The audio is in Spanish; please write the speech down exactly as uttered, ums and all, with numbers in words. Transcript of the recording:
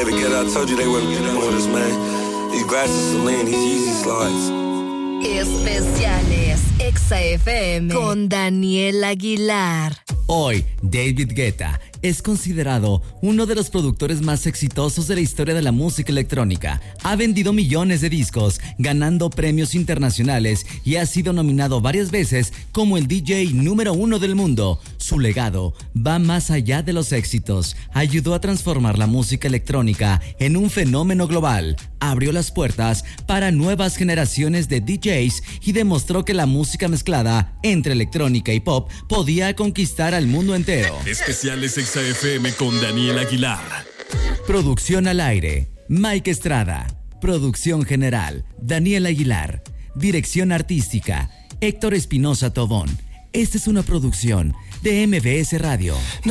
David Guetta, I told you they wouldn't get in with us, man. These glasses Celine, these Yeezy slides. Especiales Exa F M con Daniel Aguilar. Hoy, David Guetta es considerado uno de los productores más exitosos de la historia de la música electrónica. Ha vendido millones de discos, ganando premios internacionales y ha sido nominado varias veces como el D J número uno del mundo. Su legado va más allá de los éxitos. Ayudó a transformar la música electrónica en un fenómeno global. Abrió las puertas para nuevas generaciones de D Js y demostró que la música mezclada entre electrónica y pop podía conquistar al mundo entero. Especiales Exa F M con Daniel Aguilar. Producción al aire, Mike Estrada. Producción general, Daniel Aguilar. Dirección artística, Héctor Espinosa Tobón. Esta es una producción de M B S Radio.